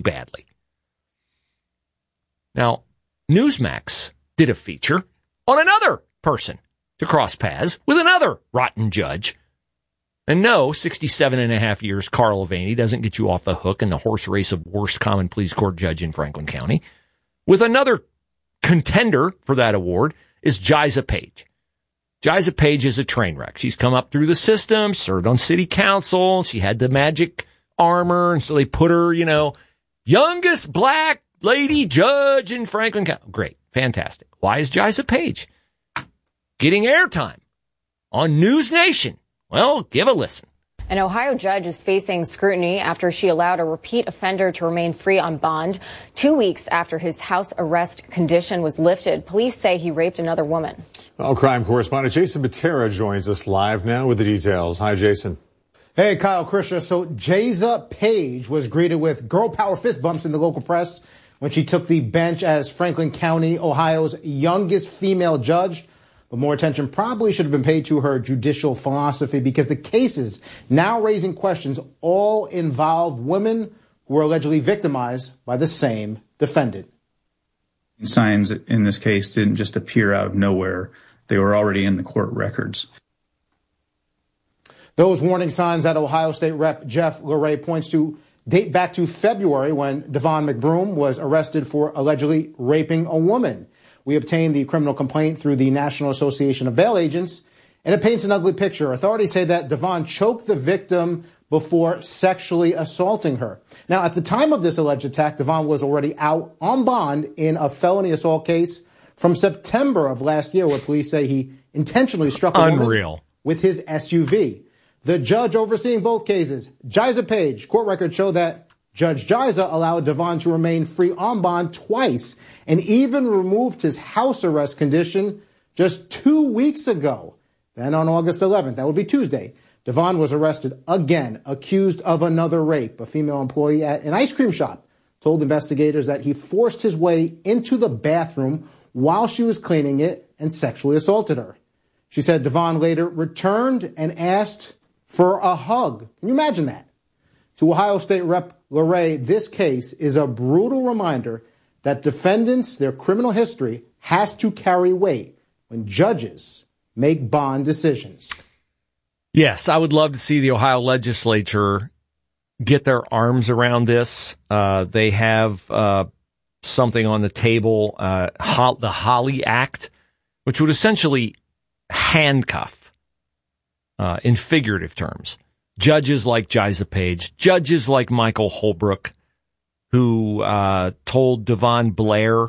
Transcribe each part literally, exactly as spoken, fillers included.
badly. Now, Newsmax did a feature on another person to cross paths with another rotten judge. And no, sixty-seven and a half years, Carl Avaney doesn't get you off the hook in the horse race of worst common pleas court judge in Franklin County. With another contender for that award is Jiza Page. Jiza Page is a train wreck. She's come up through the system, served on city council. She had the magic armor, and so they put her, you know, youngest black lady judge in Franklin County. Great. Fantastic. Why is Jiza Page getting airtime on News Nation? Well, give a listen. An Ohio judge is facing scrutiny after she allowed a repeat offender to remain free on bond. Two weeks after his house arrest condition was lifted, police say he raped another woman. Well, crime correspondent Jason Matera joins us live now with the details. Hi, Jason. Hey, Kyle Krisha. So Jiza Page was greeted with girl power fist bumps in the local press when she took the bench as Franklin County, Ohio's youngest female judge. But more attention probably should have been paid to her judicial philosophy, because the cases now raising questions all involve women who were allegedly victimized by the same defendant. Signs in this case didn't just appear out of nowhere. They were already in the court records. Those warning signs that Ohio State Rep Jeff LaRae points to date back to February, when Devon McBroom was arrested for allegedly raping a woman. We obtained the criminal complaint through the National Association of Bail Agents, and it paints an ugly picture. Authorities say that Devon choked the victim before sexually assaulting her. Now, at the time of this alleged attack, Devon was already out on bond in a felony assault case from September of last year, where police say he intentionally struck a Unreal. woman with his S U V. The judge overseeing both cases, Jiza Page, court records show that Judge Jiza allowed Devon to remain free on bond twice and even removed his house arrest condition just two weeks ago. Then on August eleventh, that would be Tuesday, Devon was arrested again, accused of another rape. A female employee at an ice cream shop told investigators that he forced his way into the bathroom while she was cleaning it and sexually assaulted her. She said Devon later returned and asked for a hug. Can you imagine that? To Ohio State Rep LaRae, this case is a brutal reminder that defendants, their criminal history, has to carry weight when judges make bond decisions. Yes, I would love to see the Ohio legislature get their arms around this. Uh, they have uh, something on the table, uh, Ho- the Holly Act, which would essentially handcuff, uh, in figurative terms, judges like Jiza Page, judges like Michael Holbrook, who uh, told Devon Blair,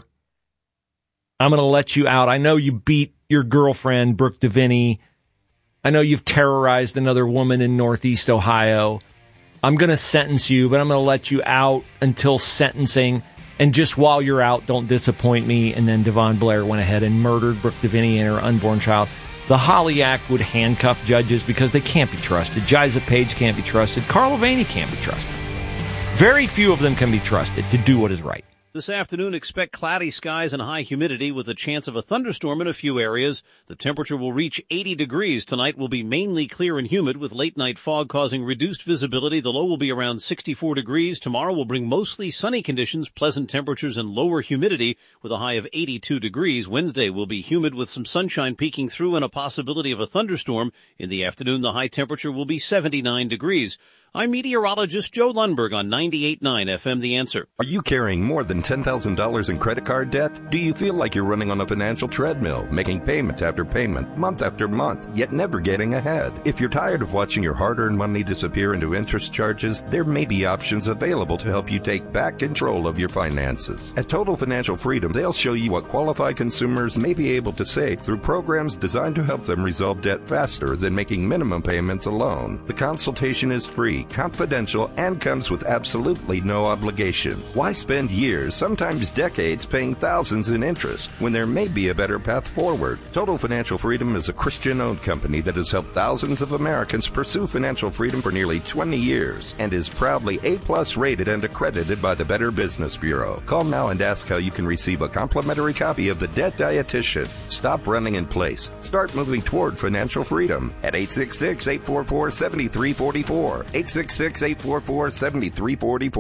I'm going to let you out. I know you beat your girlfriend, Brooke Deviney. I know you've terrorized another woman in Northeast Ohio. I'm going to sentence you, but I'm going to let you out until sentencing. And just while you're out, don't disappoint me. And then Devon Blair went ahead and murdered Brooke Deviney and her unborn child. The Holly Act would handcuff judges because they can't be trusted. Jiza Page can't be trusted. Carl Avaney can't be trusted. Very few of them can be trusted to do what is right. This afternoon, expect cloudy skies and high humidity with a chance of a thunderstorm in a few areas. The temperature will reach eighty degrees. Tonight will be mainly clear and humid with late-night fog causing reduced visibility. The low will be around sixty-four degrees. Tomorrow will bring mostly sunny conditions, pleasant temperatures, and lower humidity with a high of eighty-two degrees. Wednesday will be humid with some sunshine peeking through and a possibility of a thunderstorm. In the afternoon, the high temperature will be seventy-nine degrees. I'm meteorologist Joe Lundberg on ninety-eight point nine F M The Answer. Are you carrying more than ten thousand dollars in credit card debt? Do you feel like you're running on a financial treadmill, making payment after payment, month after month, yet never getting ahead? If you're tired of watching your hard-earned money disappear into interest charges, there may be options available to help you take back control of your finances. At Total Financial Freedom, they'll show you what qualified consumers may be able to save through programs designed to help them resolve debt faster than making minimum payments alone. The consultation is free, confidential, and comes with absolutely no obligation. Why spend years, sometimes decades, paying thousands in interest when there may be a better path forward? Total Financial Freedom is a Christian-owned company that has helped thousands of Americans pursue financial freedom for nearly twenty years and is proudly A-plus rated and accredited by the Better Business Bureau. Call now and ask how you can receive a complimentary copy of The Debt Dietitian. Stop running in place. Start moving toward financial freedom at eight six six, eight four four, seven three four four. eight six six, eight four four, seven three four four.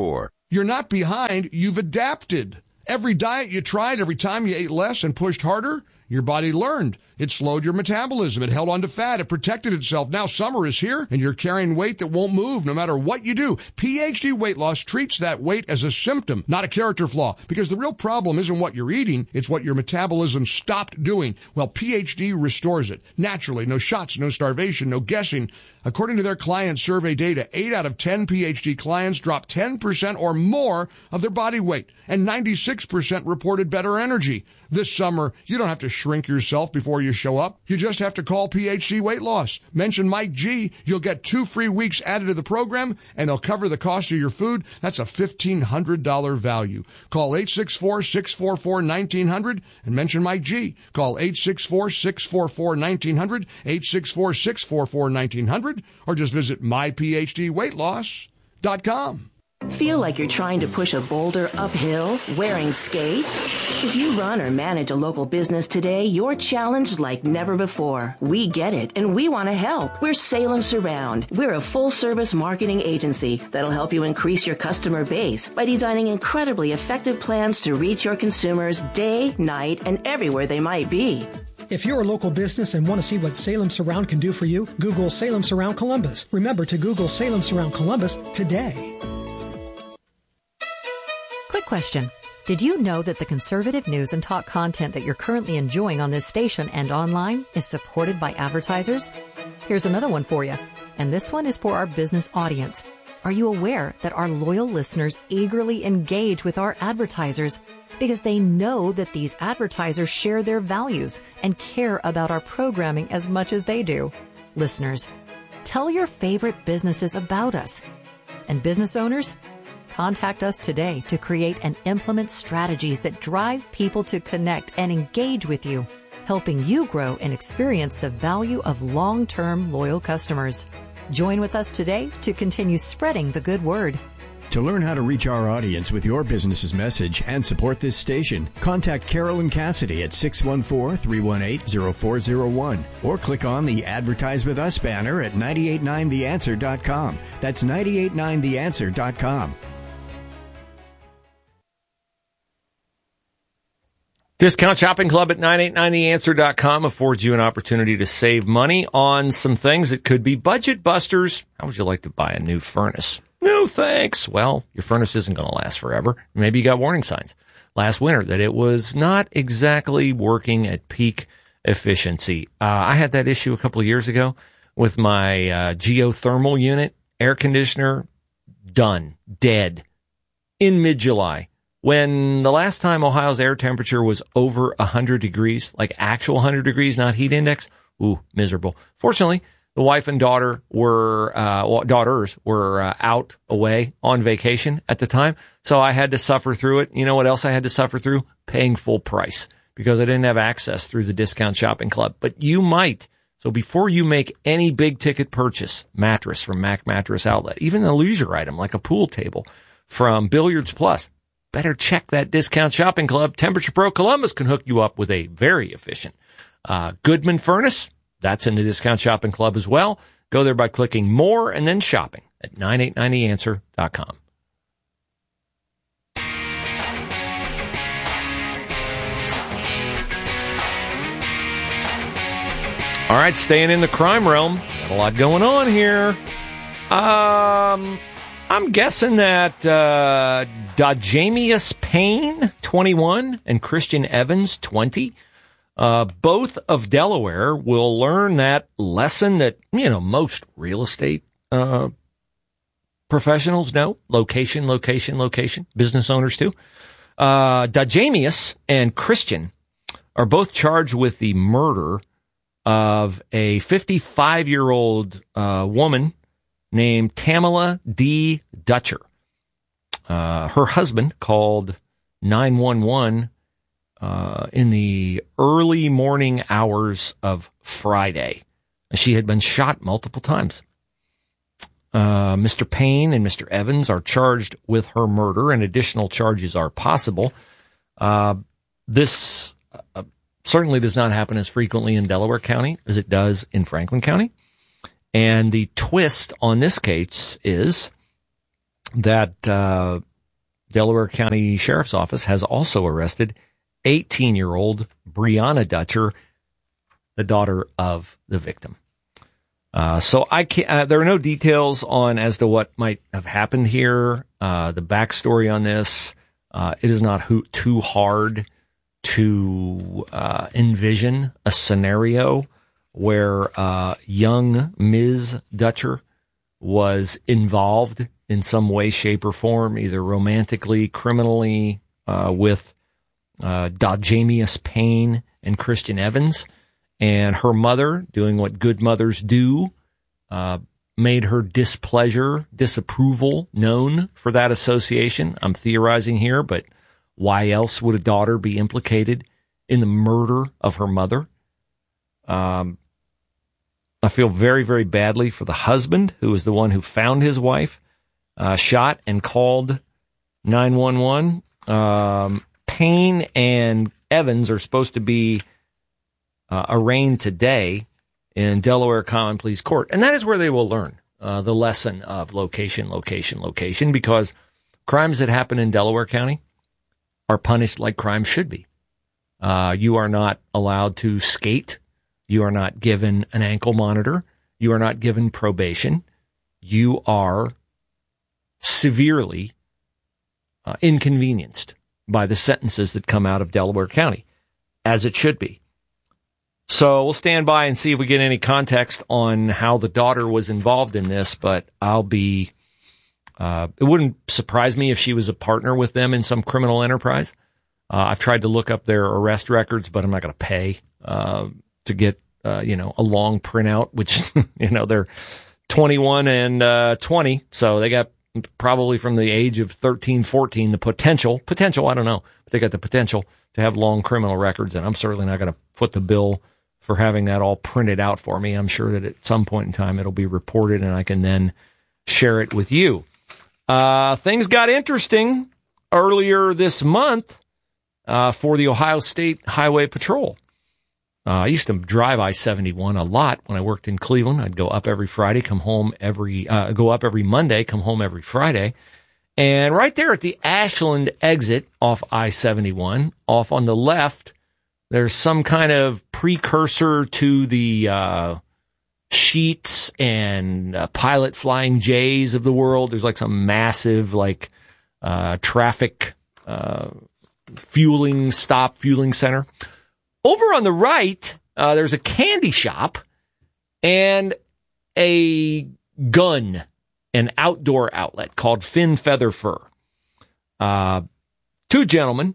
You're not behind, you've adapted. Every diet you tried, every time you ate less and pushed harder, your body learned. It slowed your metabolism. It held on to fat. It protected itself. Now summer is here, and you're carrying weight that won't move no matter what you do. P H D Weight Loss treats that weight as a symptom, not a character flaw, because the real problem isn't what you're eating. It's what your metabolism stopped doing. Well, P H D restores it. Naturally, no shots, no starvation, no guessing. According to their client survey data, eight out of ten P H D clients dropped ten percent or more of their body weight, and ninety-six percent reported better energy. This summer, you don't have to shrink yourself before you show up. You just have to call P H D Weight Loss. Mention Mike G. You'll get two free weeks added to the program, and they'll cover the cost of your food. That's a fifteen hundred dollars value. Call eight six four, six four four, one nine zero zero and mention Mike G. Call eight six four, six four four, one nine zero zero, eight six four, six four four, one nine zero zero, or just visit my p h d weight loss dot com. Feel like you're trying to push a boulder uphill wearing skates? If you run or manage a local business today, you're challenged like never before. We get it, and we want to help. We're Salem Surround. We're a full-service marketing agency that'll help you increase your customer base by designing incredibly effective plans to reach your consumers day, night, and everywhere they might be. If you're a local business and want to see what Salem Surround can do for you, Google Salem Surround Columbus. Remember to Google Salem Surround Columbus today. Quick question. Did you know that the conservative news and talk content that you're currently enjoying on this station and online is supported by advertisers? Here's another one for you. And this one is for our business audience. Are you aware that our loyal listeners eagerly engage with our advertisers because they know that these advertisers share their values and care about our programming as much as they do? Listeners, tell your favorite businesses about us. And business owners, contact us today to create and implement strategies that drive people to connect and engage with you, helping you grow and experience the value of long-term loyal customers. Join with us today to continue spreading the good word. To learn how to reach our audience with your business's message and support this station, contact Carolyn Cassidy at six one four, three one eight, zero four zero one or click on the Advertise With Us banner at nine eight nine the answer dot com. That's nine eight nine the answer dot com. Discount Shopping Club at nine eight nine the answer dot com affords you an opportunity to save money on some things that could be budget busters. How would you like to buy a new furnace? No, thanks. Well, your furnace isn't going to last forever. Maybe you got warning signs last winter that it was not exactly working at peak efficiency. Uh, I had that issue a couple of years ago with my uh, geothermal unit, air conditioner, done, dead, in mid-July. When the last time Ohio's air temperature was over one hundred degrees, like actual one hundred degrees, not heat index, ooh, miserable. Fortunately, the wife and daughter were, uh, well, daughters were uh, out away on vacation at the time, so I had to suffer through it. You know what else I had to suffer through? Paying full price because I didn't have access through the Discount Shopping Club. But you might. So before you make any big ticket purchase, mattress from Mac Mattress Outlet, even a leisure item like a pool table from Billiards Plus, better check that Discount Shopping Club. Temperature Pro Columbus can hook you up with a very efficient uh, Goodman furnace. That's in the Discount Shopping Club as well. Go there by clicking more and then shopping at nine eight nine the answer dot com. All right, staying in the crime realm. Got a lot going on here. Um, I'm guessing that uh, Dajamius Payne, twenty-one, and Christian Evans, twenty, uh, both of Delaware, will learn that lesson that, you know, most real estate uh, professionals know. Location, location, location. Business owners, too. Uh, Dajamius and Christian are both charged with the murder of a fifty-five-year-old uh, woman named Tamala D. Dutcher. Uh, her husband called nine one one uh, in the early morning hours of Friday. She had been shot multiple times. Uh, Mister Payne and Mister Evans are charged with her murder, and additional charges are possible. Uh, this uh, certainly does not happen as frequently in Delaware County as it does in Franklin County. And the twist on this case is that uh, Delaware County Sheriff's Office has also arrested eighteen-year-old Brianna Dutcher, the daughter of the victim. Uh, so I can't, uh, there are no details on as to what might have happened here. Uh, the backstory on this, uh, it is not ho- too hard to uh, envision a scenario where uh, young Miz Dutcher was involved in some way, shape, or form, either romantically, criminally, uh, with uh, Dajamius Payne and Christian Evans. And her mother, doing what good mothers do, uh, made her displeasure, disapproval known for that association. I'm theorizing here, but why else would a daughter be implicated in the murder of her mother? Um, I feel very, very badly for the husband, who was the one who found his wife uh, shot and called nine one one. Um, Payne and Evans are supposed to be Uh, arraigned today in Delaware Common Pleas Court. And that is where they will learn uh, the lesson of location, location, location, because crimes that happen in Delaware County are punished like crimes should be. Uh, you are not allowed to skate. You are not given an ankle monitor. You are not given probation. You are severely uh, inconvenienced by the sentences that come out of Delaware County, as it should be. So we'll stand by and see if we get any context on how the daughter was involved in this, but I'll be, uh, it wouldn't surprise me if she was a partner with them in some criminal enterprise. Uh, I've tried to look up their arrest records, but I'm not going to pay, uh, to get, uh, you know, a long printout, which, you know, they're twenty-one and, uh, twenty. So they got probably from the age of thirteen, fourteen, the potential, potential, I don't know, but they got the potential to have long criminal records. And I'm certainly not going to foot the bill for having that all printed out for me. I'm sure that at some point in time it'll be reported and I can then share it with you. Uh, things got interesting earlier this month uh, for the Ohio State Highway Patrol. Uh, I used to drive I seventy-one a lot when I worked in Cleveland. I'd go up every Friday, come home every, uh, go up every Monday, come home every Friday. And right there at the Ashland exit off I seventy-one, off on the left, there's some kind of precursor to the uh, Sheets and uh, Pilot Flying J's of the world. There's like some massive like uh, traffic uh, fueling stop, fueling center. Over on the right, uh, there's a candy shop and a gun, an outdoor outlet called Fin Feather Fur. Uh, two gentlemen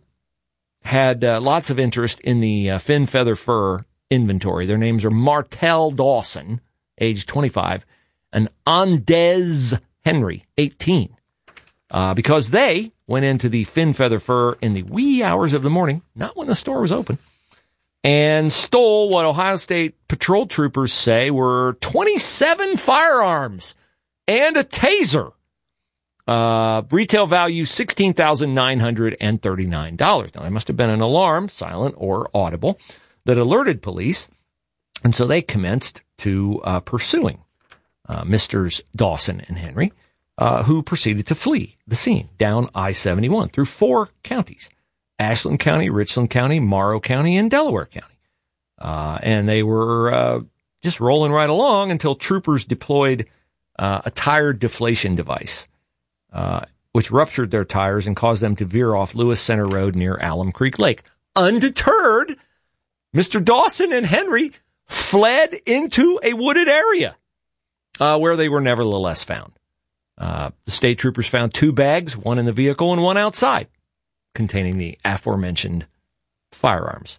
had uh, lots of interest in the uh, Fin Feather Fur inventory. Their names are Martell Dawson, age twenty-five, and Andez Henry, eighteen, uh, because they went into the Fin Feather Fur in the wee hours of the morning, not when the store was open, and stole what Ohio State patrol troopers say were twenty-seven firearms and a taser. Uh, retail value sixteen thousand nine hundred thirty-nine dollars. Now, there must have been an alarm, silent or audible, that alerted police. And so they commenced to uh, pursuing uh, Misters Dawson and Henry, uh, who proceeded to flee the scene down I seventy-one through four counties: Ashland County, Richland County, Morrow County, and Delaware County. Uh, and they were uh, just rolling right along until troopers deployed uh, a tire deflation device, Uh, which ruptured their tires and caused them to veer off Lewis Center Road near Alum Creek Lake. Undeterred, Mister Dawson and Henry fled into a wooded area uh, where they were nevertheless found. Uh, the state troopers found two bags, one in the vehicle and one outside, containing the aforementioned firearms.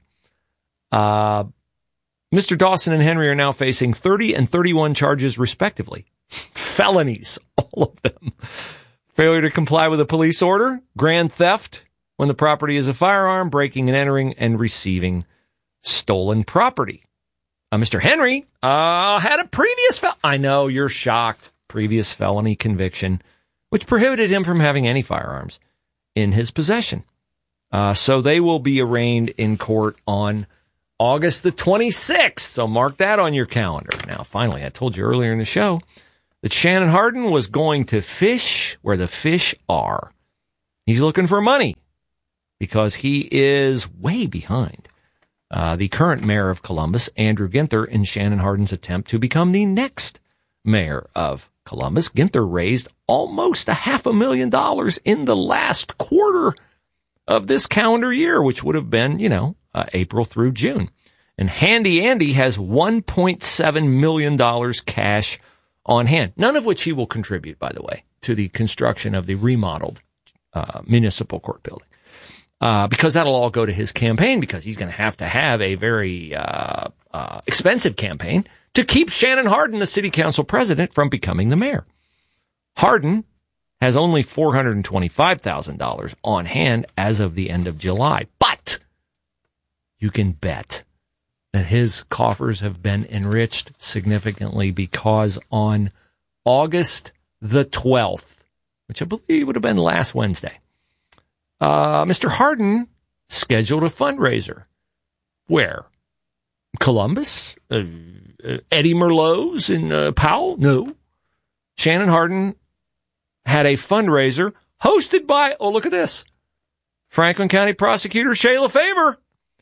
Uh, Mister Dawson and Henry are now facing thirty and thirty-one charges, respectively. Felonies, all of them. Failure to comply with a police order, grand theft when the property is a firearm, breaking and entering, and receiving stolen property. Uh, Mister Henry uh, had a previous fel- I know, you're shocked. Previous felony conviction, which prohibited him from having any firearms in his possession. Uh, so they will be arraigned in court on August the twenty-sixth. So mark that on your calendar. Now, finally, I told you earlier in the show that Shannon Hardin was going to fish where the fish are. He's looking for money because he is way behind uh, the current mayor of Columbus, Andrew Ginther, in Shannon Hardin's attempt to become the next mayor of Columbus. Ginther raised almost a half a million dollars in the last quarter of this calendar year, which would have been, you know, uh, April through June. And Handy Andy has one point seven million dollars cash on hand, none of which he will contribute, by the way, to the construction of the remodeled uh, municipal court building. Uh, because that'll all go to his campaign, because he's going to have to have a very uh, uh, expensive campaign to keep Shannon Hardin, the city council president, from becoming the mayor. Hardin has only four hundred twenty-five thousand dollars on hand as of the end of July. But you can bet that his coffers have been enriched significantly, because on August the twelfth, which I believe would have been last Wednesday, uh, Mister Hardin scheduled a fundraiser. Where? Columbus? Uh, uh, Eddie Merlot's in uh, Powell? No. Shannon Hardin had a fundraiser hosted by, oh, look at this, Franklin County Prosecutor Shayla Favor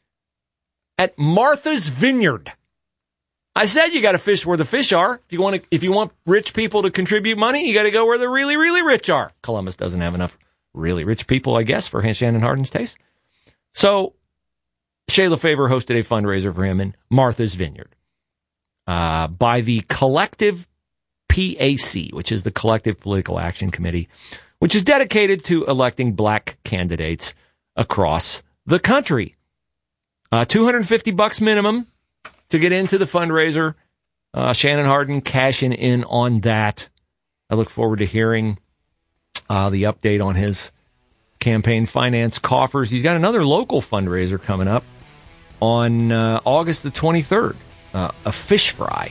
at Martha's Vineyard. I said you got to fish where the fish are. If you want to, if you want rich people to contribute money, you got to go where the really, really rich are. Columbus doesn't have enough really rich people, I guess, for Shannon Hardin's taste. So Shayla Favor hosted a fundraiser for him in Martha's Vineyard uh, by the Collective P A C, which is the Collective Political Action Committee, which is dedicated to electing black candidates across the country. Uh, two hundred fifty bucks minimum to get into the fundraiser. Uh, Shannon Hardin cashing in on that. I look forward to hearing uh, the update on his campaign finance coffers. He's got another local fundraiser coming up on uh, August the twenty-third, uh, a fish fry.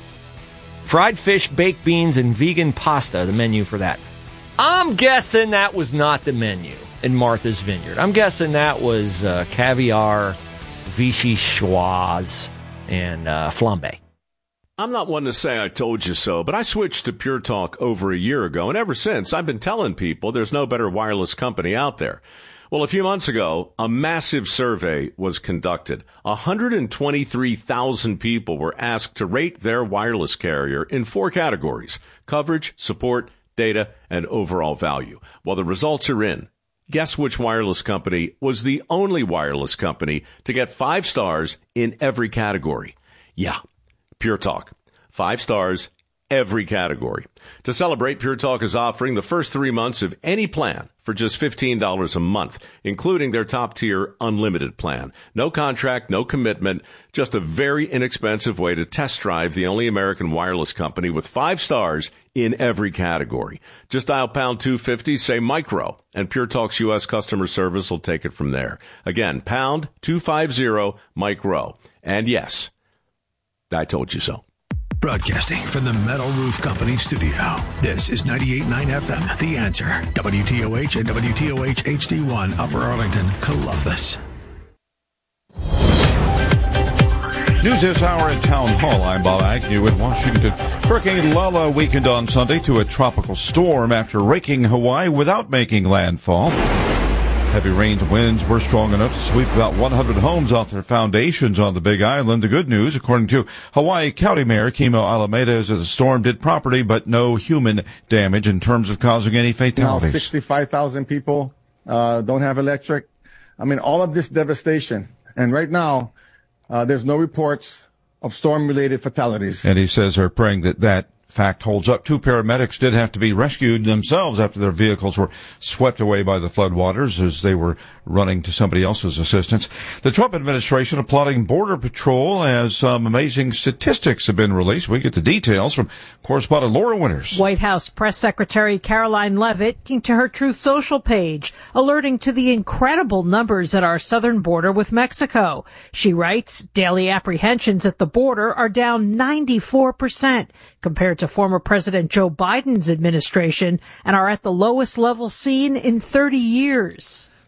Fried fish, baked beans, and vegan pasta, the menu for that. I'm guessing that was not the menu in Martha's Vineyard. I'm guessing that was uh, caviar, vichyssoise, and uh, flambe. I'm not one to say I told you so, but I switched to Pure Talk over a year ago, and ever since, I've been telling people there's no better wireless company out there. Well, a few months ago, a massive survey was conducted. one hundred twenty-three thousand people were asked to rate their wireless carrier in four categories: coverage, support, data, and overall value. Well, the results are in. Guess which wireless company was the only wireless company to get five stars in every category? Yeah, Pure Talk. Five stars, every category. To celebrate, Pure Talk is offering the first three months of any plan for just fifteen dollars a month, including their top-tier unlimited plan. No contract, no commitment, just a very inexpensive way to test drive the only American wireless company with five stars in every category. Just dial pound two fifty, say micro, and Pure Talk's U S customer service will take it from there. Again, pound two fifty, micro. And yes, I told you so. Broadcasting from the Metal Roof Company studio. This is ninety-eight point nine F M, The Answer. W T O H and W T O H H D one, Upper Arlington, Columbus. News this hour at Town Hall. I'm Bob Agnew in Washington. Hurricane Lala weakened on Sunday to a tropical storm after raking Hawaii without making landfall. Heavy rains and winds were strong enough to sweep about one hundred homes off their foundations on the Big Island. The good news, according to Hawaii County Mayor Kimo Alameda, is that the storm did property, but no human damage in terms of causing any fatalities. Now sixty-five thousand people uh, don't have electric. I mean, all of this devastation. And right now, uh, there's no reports of storm-related fatalities. And he says they're praying that that fact holds up. Two paramedics did have to be rescued themselves after their vehicles were swept away by the floodwaters as they were running to somebody else's assistance. The Trump administration applauding Border Patrol as some amazing statistics have been released. We get the details from correspondent Laura Winters. White House Press Secretary Caroline Leavitt came to her Truth Social page, alerting to the incredible numbers at our southern border with Mexico. She writes, daily apprehensions at the border are down ninety-four percent compared to former President Joe Biden's administration and are at the lowest level seen in thirty years.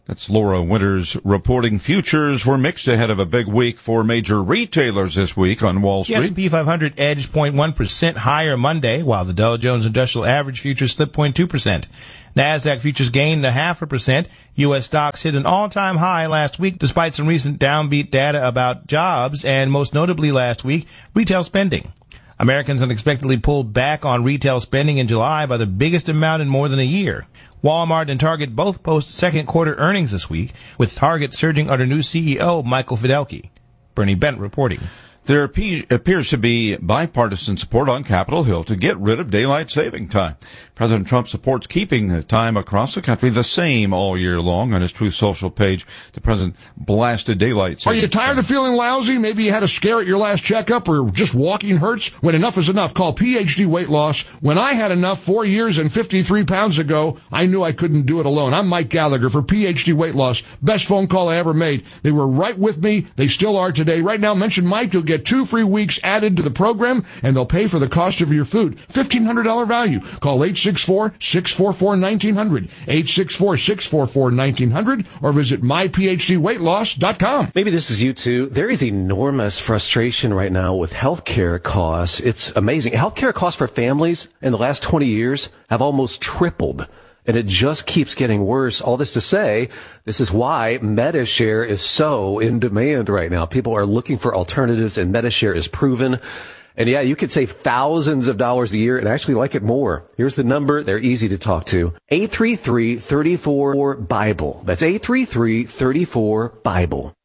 That's Laura Winters reporting. Futures were mixed ahead of a big week for major retailers this week on Wall Street. The S and P five hundred edged zero point one percent higher Monday, while the Dow Jones Industrial Average futures slipped zero point two percent. NASDAQ futures gained a half a percent. U S stocks hit an all-time high last week despite some recent downbeat data about jobs and, most notably last week, retail spending. Americans unexpectedly pulled back on retail spending in July by the biggest amount in more than a year. Walmart and Target both post second quarter earnings this week, with Target surging under new C E O Michael Fidelki. Bernie Bent reporting. There appears to be bipartisan support on Capitol Hill to get rid of daylight saving time. President Trump supports keeping the time across the country the same all year long. On his Truth Social page, the president blasted daylight saving. Are you tired of feeling lousy? Maybe you had a scare at your last checkup, or just walking hurts? When enough is enough, call P H D Weight Loss. When I had enough four years and fifty-three pounds ago, I knew I couldn't do it alone. I'm Mike Gallagher for P H D Weight Loss. Best phone call I ever made. They were right with me. They still are today. Right now, mention Mike. You'll get two free weeks added to the program, and they'll pay for the cost of your food. fifteen hundred dollars value. Call eight six four, six four four, one nine zero zero, eight six four, six four four, one nine zero zero, or visit my p h d weight loss dot com. Maybe this is you too. There is enormous frustration right now with healthcare costs. It's amazing. Healthcare costs for families in the last twenty years have almost tripled. And it just keeps getting worse. All this to say, this is why Medi-Share is so in demand right now. People are looking for alternatives, and Medi-Share is proven. And yeah, you could save thousands of dollars a year and actually like it more. Here's the number. They're easy to talk to. eight three three, three four, BIBLE. That's eight three three, three four, BIBLE.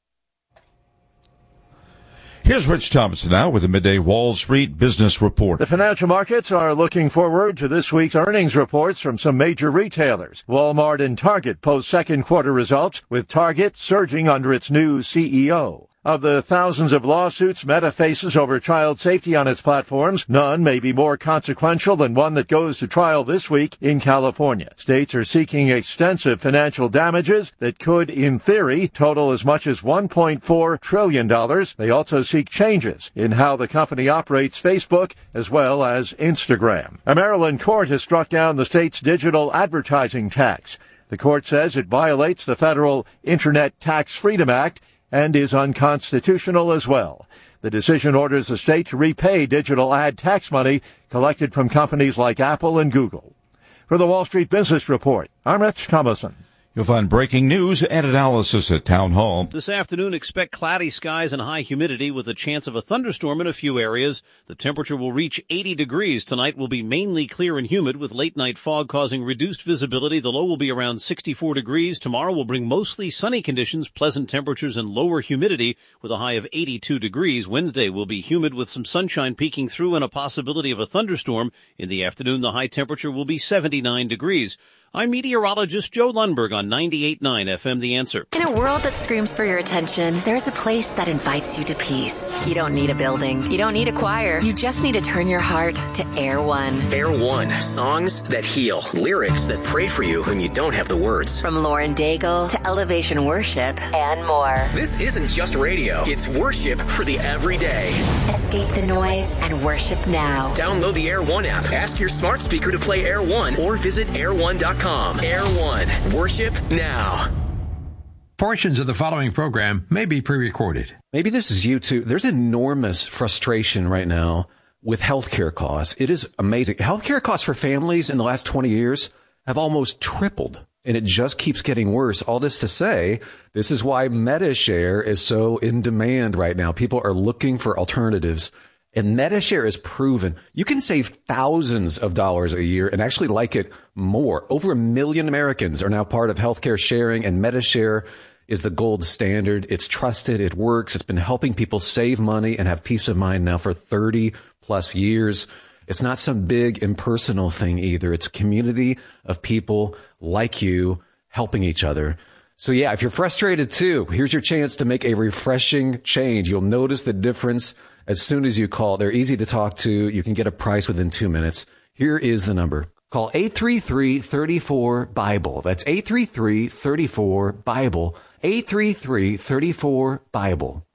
Here's Rich Thompson now with the Midday Wall Street Business Report. The financial markets are looking forward to this week's earnings reports from some major retailers. Walmart and Target post second quarter results, with Target surging under its new C E O. Of the thousands of lawsuits Meta faces over child safety on its platforms, none may be more consequential than one that goes to trial this week in California. States are seeking extensive financial damages that could, in theory, total as much as one point four trillion dollars. They also seek changes in how the company operates Facebook as well as Instagram. A Maryland court has struck down the state's digital advertising tax. The court says it violates the federal Internet Tax Freedom Act and is unconstitutional as well. The decision orders the state to repay digital ad tax money collected from companies like Apple and Google. For the Wall Street Business Report, I'm Rich Thomason. You'll find breaking news and analysis at Town Hall. This afternoon, expect cloudy skies and high humidity with a chance of a thunderstorm in a few areas. The temperature will reach eighty degrees. Tonight will be mainly clear and humid with late-night fog causing reduced visibility. The low will be around sixty-four degrees. Tomorrow will bring mostly sunny conditions, pleasant temperatures, and lower humidity with a high of eighty-two degrees. Wednesday will be humid with some sunshine peeking through and a possibility of a thunderstorm. In the afternoon, the high temperature will be seventy-nine degrees. I'm meteorologist Joe Lundberg on ninety-eight point nine F M The Answer. In a world that screams for your attention, there's a place that invites you to peace. You don't need a building. You don't need a choir. You just need to turn your heart to Air One. Air One. Songs that heal. Lyrics that pray for you when you don't have the words. From Lauren Daigle to Elevation Worship and more. This isn't just radio. It's worship for the everyday. Escape the noise and worship now. Download the Air One app. Ask your smart speaker to play Air One or visit air one dot com. Air One. Worship now. Portions of the following program may be pre-recorded. Maybe this is you too. There's enormous frustration right now with healthcare costs. It is amazing. Healthcare costs for families in the last twenty years have almost tripled, and it just keeps getting worse. All this to say, this is why Medi-Share is so in demand right now. People are looking for alternatives. And Medi-Share is proven you can save thousands of dollars a year and actually like it more. Over a million Americans are now part of healthcare sharing, and Medi-Share is the gold standard. It's trusted. It works. It's been helping people save money and have peace of mind now for thirty plus years. It's not some big impersonal thing either. It's a community of people like you helping each other. So yeah, if you're frustrated too, here's your chance to make a refreshing change. You'll notice the difference as soon as you call. They're easy to talk to. You can get a price within two minutes. Here is the number. Call eight three three, three four, BIBLE. That's eight three three, three four, BIBLE. eight three three, three four, BIBLE.